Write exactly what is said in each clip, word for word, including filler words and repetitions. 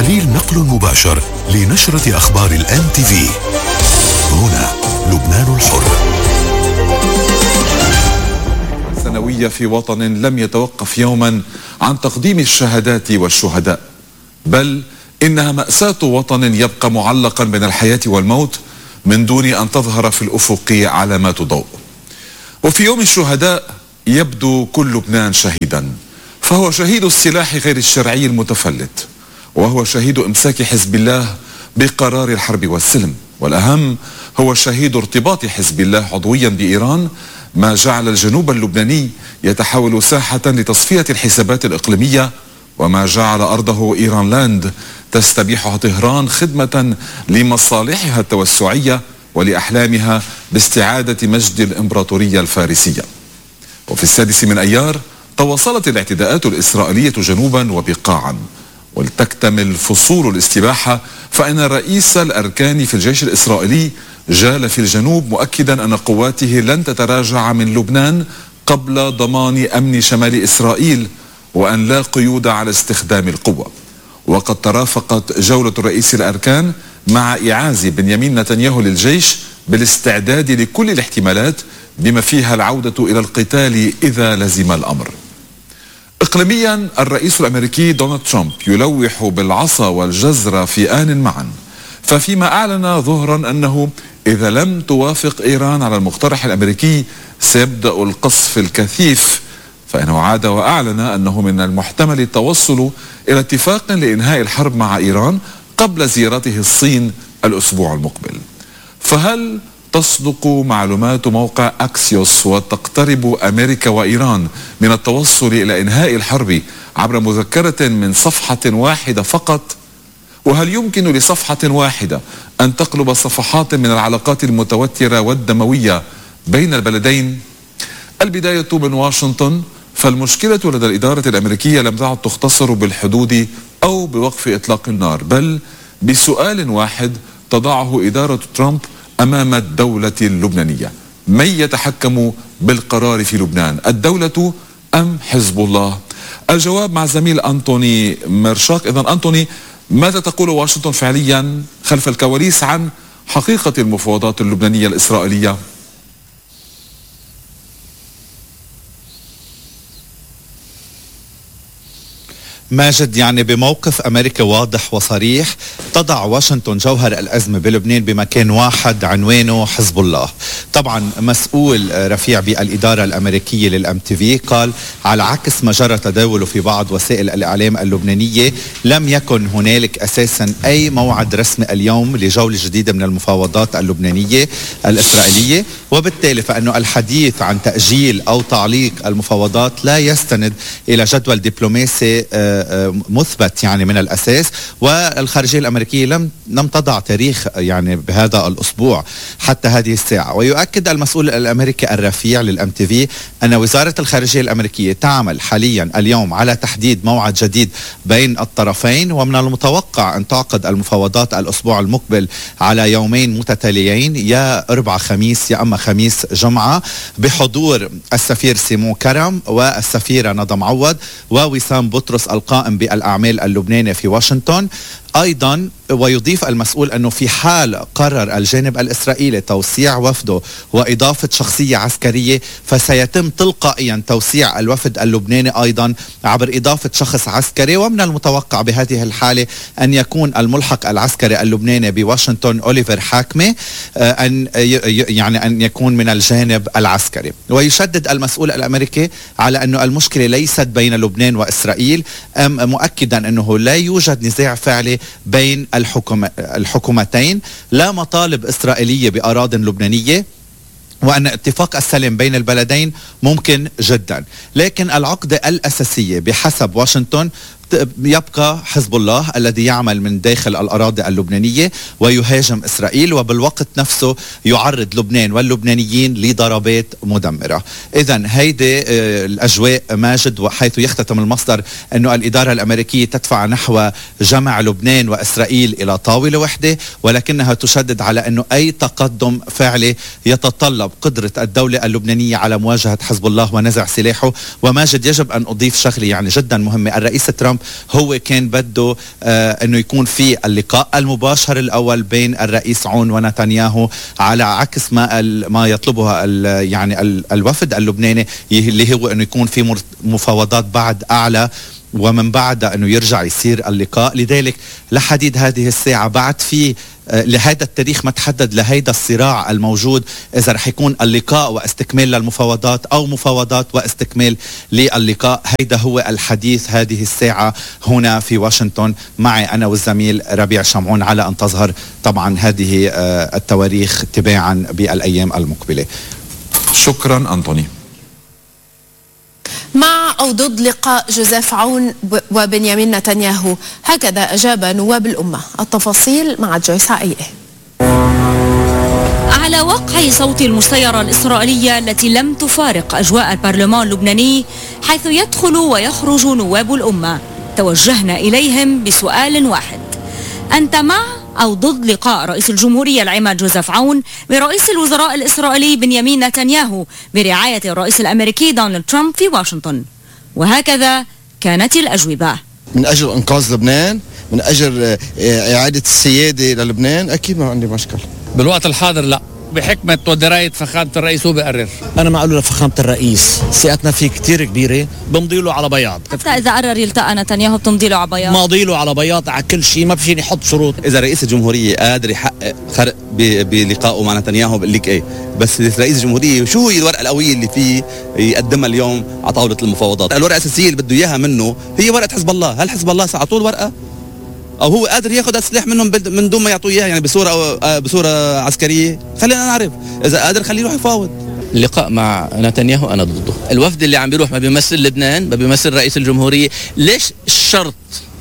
تحليل نقل مباشر لنشرة أخبار الآن تي في. هنا لبنان الحر. سنوية في وطن لم يتوقف يوما عن تقديم الشهادات والشهداء، بل إنها مأساة وطن يبقى معلقا بين الحياة والموت من دون أن تظهر في الأفق علامات ضوء. وفي يوم الشهداء يبدو كل لبنان شهيدا، فهو شهيد السلاح غير الشرعي المتفلت، وهو شهيد إمساك حزب الله بقرار الحرب والسلم، والأهم هو شهيد ارتباط حزب الله عضويا بإيران، ما جعل الجنوب اللبناني يتحول ساحة لتصفية الحسابات الإقليمية، وما جعل أرضه إيران لاند تستبيحها طهران خدمة لمصالحها التوسعية ولأحلامها باستعادة مجد الإمبراطورية الفارسية. وفي السادس من أيار تواصلت الاعتداءات الإسرائيلية جنوبا وبقاعا، ولتكتمل فصول الاستباحة فإن رئيس الأركان في الجيش الإسرائيلي جال في الجنوب مؤكدا أن قواته لن تتراجع من لبنان قبل ضمان أمن شمال إسرائيل، وأن لا قيود على استخدام القوة. وقد ترافقت جولة رئيس الأركان مع إعاز بنيامين نتنياهو للجيش بالاستعداد لكل الاحتمالات بما فيها العودة إلى القتال إذا لزم الأمر. إقليميا الرئيس الأمريكي دونالد ترامب يلوح بالعصا والجزر في آن معا، ففيما أعلن ظهرا أنه إذا لم توافق إيران على المقترح الأمريكي سيبدأ القصف الكثيف، فإنه عاد وأعلن أنه من المحتمل التوصل إلى اتفاق لإنهاء الحرب مع إيران قبل زيارته الصين الأسبوع المقبل. فهل تصدق معلومات موقع أكسيوس وتقترب أمريكا وإيران من التوصل إلى إنهاء الحرب عبر مذكرة من صفحة واحدة فقط؟ وهل يمكن لصفحة واحدة أن تقلب صفحات من العلاقات المتوترة والدموية بين البلدين؟ البداية من واشنطن، فالمشكلة لدى الإدارة الأمريكية لم تعد تختصر بالحدود أو بوقف إطلاق النار، بل بسؤال واحد تضعه إدارة ترامب أمام الدولة اللبنانية: من يتحكم بالقرار في لبنان، الدولة أم حزب الله؟ الجواب مع زميل أنتوني مرشاق. إذن أنتوني، ماذا تقول واشنطن فعليا خلف الكواليس عن حقيقة المفاوضات اللبنانية الإسرائيلية؟ ماجد، يعني بموقف أمريكا واضح وصريح تضع واشنطن جوهر الأزمة بلبنان بمكان واحد عنوانه حزب الله. طبعا مسؤول رفيع بالإدارة الأمريكية للأم تي في قال على عكس ما جرى تداوله في بعض وسائل الإعلام اللبنانية لم يكن هنالك أساسا أي موعد رسمي اليوم لجولة جديدة من المفاوضات اللبنانية الإسرائيلية، وبالتالي فإنه الحديث عن تأجيل أو تعليق المفاوضات لا يستند إلى جدول دبلوماسي مثبت يعني من الأساس. والخارجية الأمريكية لم لم تضع تاريخ يعني بهذا الأسبوع حتى هذه الساعة. ويؤكد المسؤول الأمريكي الرفيع للأم تي في أن وزارة الخارجية الأمريكية تعمل حاليا اليوم على تحديد موعد جديد بين الطرفين، ومن المتوقع أن تعقد المفاوضات الأسبوع المقبل على يومين متتاليين، يا أربع خميس يا أما خميس جمعة، بحضور السفير سيمون كرم والسفيرة ندى معوض ووسام بطرس القائم بالأعمال اللبناني في واشنطن. أيضا ويضيف المسؤول أنه في حال قرر الجانب الإسرائيلي توسيع وفده وإضافة شخصية عسكرية فسيتم تلقائيا توسيع الوفد اللبناني أيضا عبر إضافة شخص عسكري، ومن المتوقع بهذه الحالة أن يكون الملحق العسكري اللبناني بواشنطن أوليفر حاكمة أن يعني أن يكون من الجانب العسكري. ويشدد المسؤول الأمريكي على أنه المشكلة ليست بين لبنان وإسرائيل، مؤكدا أنه لا يوجد نزاع فعلي بين الحكومة الحكومتين، لا مطالب إسرائيلية بأراضٍ لبنانية، وأن اتفاق السلام بين البلدين ممكن جدا. لكن العقدة الأساسية بحسب واشنطن يبقى حزب الله الذي يعمل من داخل الأراضي اللبنانية ويهاجم إسرائيل، وبالوقت نفسه يعرض لبنان واللبنانيين لضربات مدمرة. إذن هيدي الأجواء ماجد، وحيث يختتم المصدر أنه الإدارة الأمريكية تدفع نحو جمع لبنان وإسرائيل إلى طاولة واحدة، ولكنها تشدد على أنه أي تقدم فعلي يتطلب قدرة الدولة اللبنانية على مواجهة حزب الله ونزع سلاحه. وماجد، يجب أن أضيف شغلة يعني جدا مهمة: الرئيس ترامب ترامب هو كان بده آه انه يكون في اللقاء المباشر الاول بين الرئيس عون ونتنياهو، على عكس ما ما يطلبها ال يعني ال الوفد اللبناني اللي هو انه يكون في مفاوضات بعد اعلى ومن بعدها انه يرجع يصير اللقاء. لذلك لحديد هذه الساعه بعد في لهذا التاريخ ما تحدد لهيدا الصراع الموجود اذا رح يكون اللقاء واستكمال للمفاوضات او مفاوضات واستكمال للقاء. هيدا هو الحديث هذه الساعه هنا في واشنطن، معي انا والزميل ربيع شمعون، على ان تظهر طبعا هذه التواريخ تباعا بالايام المقبله. شكرا أنطوني. مع أو ضد لقاء جوزيف عون وبنيامين نتنياهو؟ هكذا أجاب نواب الأمة. التفاصيل مع جويس عائية. على وقع صوت المسيرة الإسرائيلية التي لم تفارق أجواء البرلمان اللبناني، حيث يدخل ويخرج نواب الأمة، توجهنا إليهم بسؤال واحد: أنت مع أو ضد لقاء رئيس الجمهورية العماد جوزيف عون برئيس الوزراء الإسرائيلي بنيامين نتنياهو برعاية الرئيس الأمريكي دونالد ترامب في واشنطن؟ وهكذا كانت الأجوبة. من أجل إنقاذ لبنان، من أجل إعادة السيادة للبنان، أكيد ما عندي مشكلة. بالوقت الحاضر لا، بحكمة ودراية فخامة الرئيس هو بيقرر. أنا معقول لفخامة الرئيس، ثقتنا فيه كتير كبيرة، بمضي له على بياض. حتى إذا قرر يلتقى نتنياهو بتمضي له على بياض؟ ماضي له على بياض على كل شيء، ما فيني يحط شروط. إذا رئيس الجمهورية قادر يحقق فرق بلقائه مع نتنياهو بقول لك إيه، بس رئيس الجمهورية شو هي الورقة القوية اللي فيه يقدمها اليوم على طاولة المفاوضات؟ الورقة الأساسية اللي بده إياها منه هي ورقة حزب الله. هل حزب الله ساعطوه الورقة؟ او هو قادر ياخذ السلاح منهم من دون ما يعطوه اياها، يعني بصوره بصوره عسكريه؟ خلينا نعرف، اذا قادر خليه يروح يفاوض. اللقاء مع نتنياهو انا ضده. الوفد اللي عم بيروح ما بيمثل لبنان، ما بيمثل رئيس الجمهوريه. ليش الشرط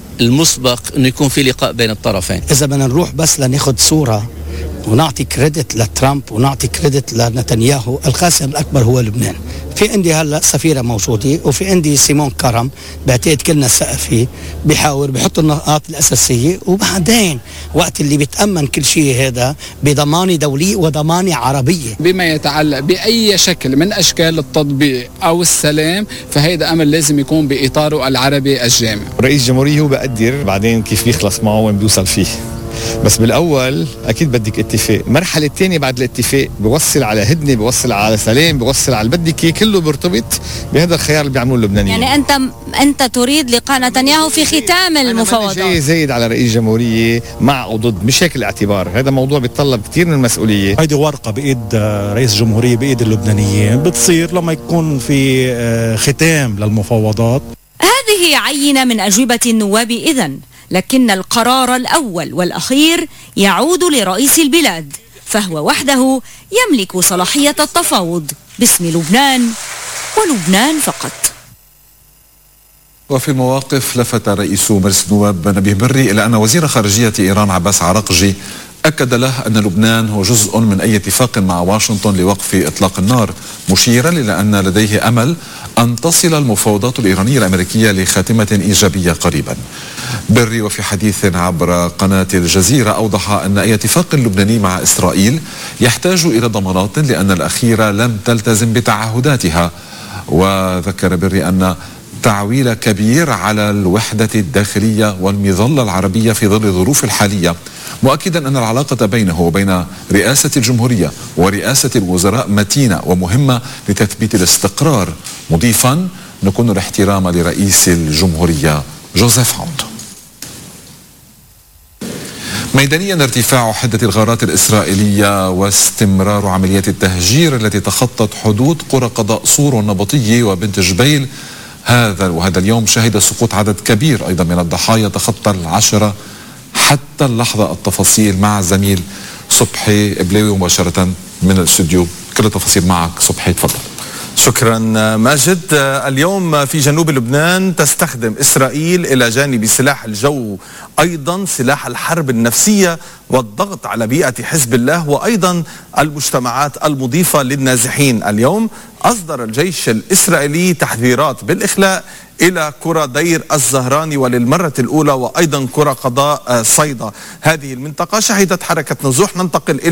المسبق انه يكون في لقاء بين الطرفين؟ اذا بدنا نروح بس لناخذ صوره ونعطي كريدت لترامب ونعطي كريدت لنتنياهو، الخاسر الاكبر هو لبنان. في عندي هلا سفيره موجوده، وفي عندي سيمون كرم بعتقد كلنا ثقه فيه، بيحاور بيحط النقاط الاساسيه، وبعدين وقت اللي بيتامن كل شيء هذا بضمانه دوليه وضمانه عربيه. بما يتعلق باي شكل من اشكال التطبيق او السلام، فهيدا امر لازم يكون باطاره العربي الجامع. رئيس الجمهوريه هو بقدر بعدين كيف بيخلص معه وين بيوصل فيه، بس بالاول اكيد بدك اتفاق. المرحله الثانيه بعد الاتفاق بوصل على هدنه، بوصل على سلام، بوصل على اللي بدك اياه، كله بيرتبط بهذا الخيار اللي بيعملوه اللبنانيين. يعني انت انت تريد لقاء نتنياهو في ختام المفاوضات؟ أنا جاي زايد على رئيس الجمهوريه مع او ضد، مش هيك الاعتبار. هذا موضوع بيتطلب كثير من المسؤوليه. هيدي ورقه بايد رئيس الجمهوريه بايد اللبنانيين، بتصير لما يكون في ختام للمفاوضات. هذه عينه من اجوبه النواب اذن، لكن القرار الأول والأخير يعود لرئيس البلاد، فهو وحده يملك صلاحية التفاوض باسم لبنان ولبنان فقط. وفي المواقف لفت رئيس مجلس النواب نبيه بري إلى أن وزير خارجية إيران عباس عراقجي أكد له أن لبنان هو جزء من أي اتفاق مع واشنطن لوقف إطلاق النار، مشيرا إلى أن لديه أمل أن تصل المفاوضات الإيرانية الأمريكية لخاتمة إيجابية قريبا. بري وفي حديث عبر قناة الجزيرة أوضح أن أي اتفاق لبناني مع إسرائيل يحتاج إلى ضمانات لأن الأخيرة لم تلتزم بتعهداتها. وذكر بري أن تعويل كبير على الوحدة الداخلية والمظلة العربية في ظل الظروف الحالية، مؤكدا أن العلاقة بينه وبين رئاسة الجمهورية ورئاسة الوزراء متينة ومهمة لتثبيت الاستقرار، مضيفا نكون الاحترام لرئيس الجمهورية جوزيف عون. ميدانيا ارتفاع حدة الغارات الإسرائيلية واستمرار عمليات التهجير التي تخطت حدود قرى قضاء صور والنبطية وبنت جبيل. هذا وهذا اليوم شهد سقوط عدد كبير أيضا من الضحايا تخطى العشرة حتى اللحظة. التفاصيل مع الزميل صبحي إبلاوي مباشرة من الاستوديو. كل التفاصيل معك صبحي، تفضل. شكرا ماجد. اليوم في جنوب لبنان تستخدم إسرائيل إلى جانب سلاح الجو أيضا سلاح الحرب النفسية والضغط على بيئة حزب الله وأيضا المجتمعات المضيفة للنازحين. اليوم أصدر الجيش الإسرائيلي تحذيرات بالإخلاء إلى قرى دير الزهراني وللمرة الأولى وأيضا قرى قضاء صيدا. هذه المنطقة شهدت حركة نزوح. ننتقل إلى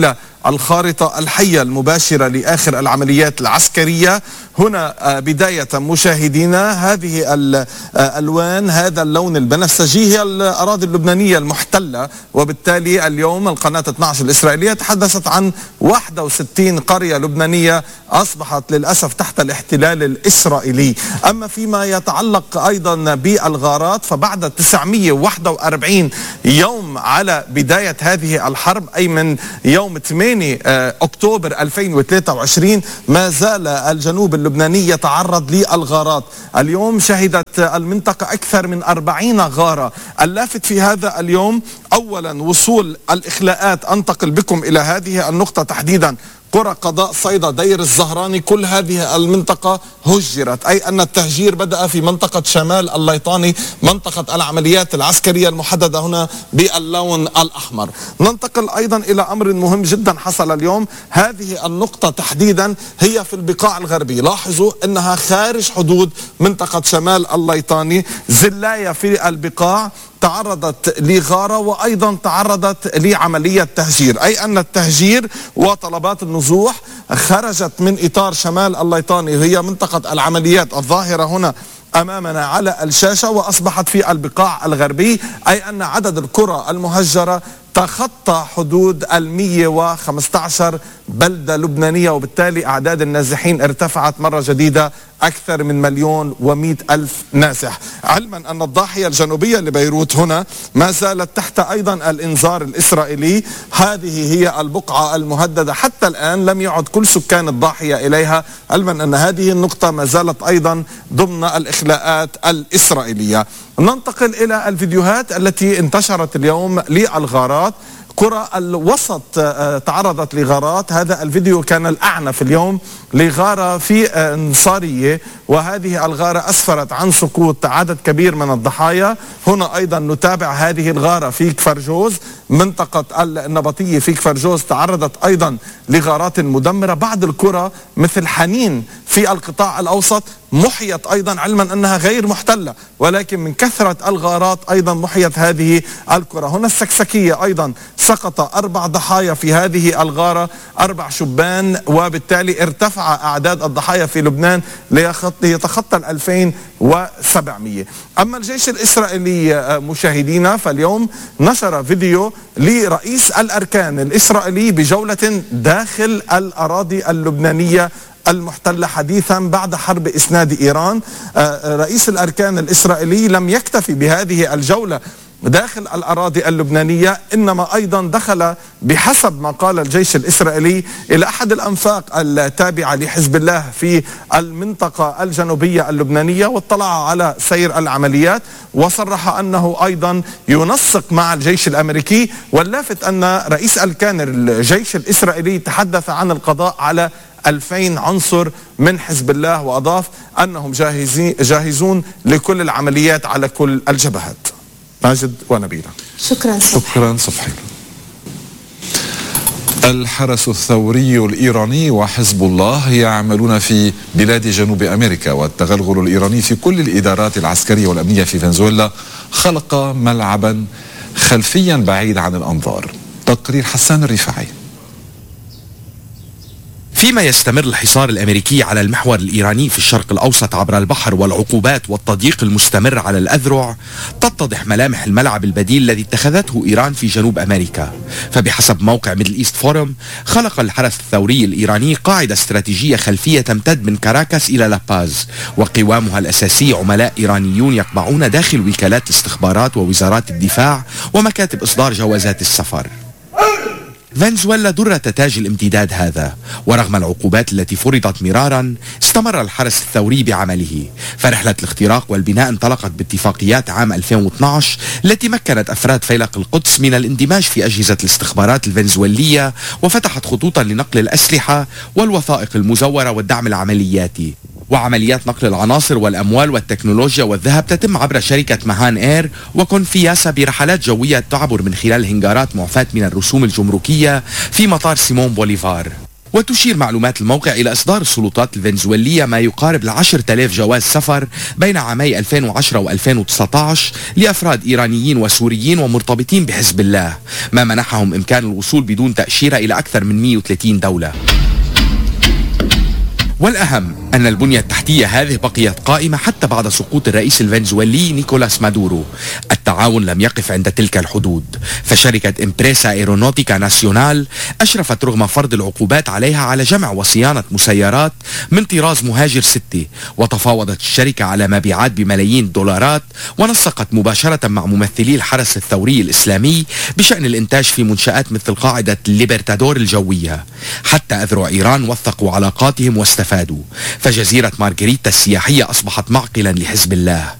الخارطة الحية المباشرة لآخر العمليات العسكرية. هنا بداية مشاهدينا هذه الألوان، هذا اللون البنفسجي هي الأراضي اللبنانية المحتلة، وبالتالي اليوم القناة اثني عشر الإسرائيلية تحدثت عن واحد وستين قرية لبنانية أصبحت للأسف تحت الاحتلال الإسرائيلي. أما فيما يتعلق أيضا بالغارات فبعد تسعمئة وواحد وأربعين يوم على بداية هذه الحرب، أي من يوم ثمانية أكتوبر ألفين وثلاثة وعشرين، ما زال الجنوب اللبناني يتعرض للغارات. اليوم شهدت المنطقة أكثر من أربعين غارة. اللافت في هذا اليوم أولا وصول الإخلاءات، أنتقل بكم إلى هذه النقطة تحديدا، قرى قضاء صيدا، دير الزهراني، كل هذه المنطقة هجرت، أي أن التهجير بدأ في منطقة شمال الليطاني، منطقة العمليات العسكرية المحددة هنا باللون الأحمر. ننتقل أيضا إلى أمر مهم جدا حصل اليوم. هذه النقطة تحديدا هي في البقاع الغربي، لاحظوا أنها خارج حدود منطقة شمال الليطاني. زلاية في البقاع تعرضت لغارة وأيضا تعرضت لعملية تهجير، أي أن التهجير وطلبات النزوح خرجت من إطار شمال الليطاني، هي منطقة العمليات الظاهرة هنا أمامنا على الشاشة، وأصبحت في البقاع الغربي، أي أن عدد القرى المهجرة تخطى حدود المية وخمسة عشر بلدة لبنانية، وبالتالي أعداد النازحين ارتفعت مرة جديدة أكثر من مليون ومئة ألف نازح. علما أن الضاحية الجنوبية لبيروت هنا ما زالت تحت أيضا الإنذار الإسرائيلي. هذه هي البقعة المهددة، حتى الآن لم يعد كل سكان الضاحية إليها، علما أن هذه النقطة ما زالت أيضا ضمن الإخلاءات الإسرائيلية. ننتقل إلى الفيديوهات التي انتشرت اليوم للغارات. قرى الوسط تعرضت لغارات، هذا الفيديو كان الأعنف اليوم لغارة في نصارية، وهذه الغارة أسفرت عن سقوط عدد كبير من الضحايا. هنا أيضا نتابع هذه الغارة في كفر جوز، منطقة النبطية في كفر جوز تعرضت أيضا لغارات مدمرة. بعض القرى مثل حنين في القطاع الأوسط محيت أيضا، علما أنها غير محتلة، ولكن من كثرة الغارات أيضا محيت هذه القرى. هنا السكسكية أيضا سقط أربع ضحايا في هذه الغارة، أربع شبان، وبالتالي ارتفع أعداد الضحايا في لبنان ليتخطى الألفين وسبعمئة. أما الجيش الإسرائيلي مشاهدينا فاليوم نشر فيديو لرئيس الأركان الإسرائيلي بجولة داخل الأراضي اللبنانية المحتلة حديثا بعد حرب إسناد إيران. رئيس الأركان الإسرائيلي لم يكتفي بهذه الجولة داخل الأراضي اللبنانية، إنما أيضا دخل بحسب ما قال الجيش الإسرائيلي إلى أحد الأنفاق التابعة لحزب الله في المنطقة الجنوبية اللبنانية، واطلع على سير العمليات، وصرح أنه أيضا ينسق مع الجيش الأمريكي. واللافت أن رئيس أركان الجيش الإسرائيلي تحدث عن القضاء على ألفين عنصر من حزب الله، وأضاف أنهم جاهزين جاهزون لكل العمليات على كل الجبهات. ماجد ونبيلة. شكرا صبحي. شكرا صبحي. الحرس الثوري الإيراني وحزب الله يعملون في بلاد جنوب أمريكا، والتغلغل الإيراني في كل الإدارات العسكرية والأمنية في فنزويلا خلق ملعبا خلفيا بعيد عن الأنظار. تقرير حسان الرفاعي. فيما يستمر الحصار الأمريكي على المحور الإيراني في الشرق الأوسط عبر البحر والعقوبات والتضييق المستمر على الأذرع، تتضح ملامح الملعب البديل الذي اتخذته إيران في جنوب أمريكا. فبحسب موقع ميدل إيست فورم، خلق الحرس الثوري الإيراني قاعدة استراتيجية خلفية تمتد من كاراكاس إلى لاباز، وقوامها الأساسي عملاء إيرانيون يقبعون داخل وكالات الاستخبارات ووزارات الدفاع ومكاتب إصدار جوازات السفر. فنزويلا درة تاج الامتداد هذا، ورغم العقوبات التي فرضت مرارا استمر الحرس الثوري بعمله. فرحلة الاختراق والبناء انطلقت باتفاقيات عام ألفين واثني عشر التي مكنت أفراد فيلق القدس من الاندماج في أجهزة الاستخبارات الفنزويلية، وفتحت خطوطا لنقل الأسلحة والوثائق المزورة والدعم العملياتي. وعمليات نقل العناصر والأموال والتكنولوجيا والذهب تتم عبر شركة مهان إير وكونفياسا برحلات جوية تعبر من خلال هنجارات معفاة من الرسوم الجمركية في مطار سيمون بوليفار. وتشير معلومات الموقع إلى إصدار السلطات الفنزويلية ما يقارب العشر تلاف جواز سفر بين عامي ألفين وعشرة وألفين وتسعة عشر لأفراد إيرانيين وسوريين ومرتبطين بحزب الله، ما منحهم إمكان الوصول بدون تأشيرة إلى أكثر من مئة وثلاثين دولة. والأهم أن البنية التحتية هذه بقيت قائمة حتى بعد سقوط الرئيس الفنزويلي نيكولاس مادورو. التعاون لم يقف عند تلك الحدود، فشركة إمبريسا إيرونوتيكا ناسيونال أشرفت رغم فرض العقوبات عليها على جمع وصيانة مسيرات من طراز مهاجر ستة، وتفاوضت الشركة على مبيعات بملايين الدولارات، ونسقت مباشرة مع ممثلي الحرس الثوري الإسلامي بشأن الإنتاج في منشآت مثل قاعدة الليبرتادور الجوية. حتى أذرع إيران وثقوا علاقاتهم واستفادوا، فجزيرة مارغريتا السياحية أصبحت معقلا لحزب الله.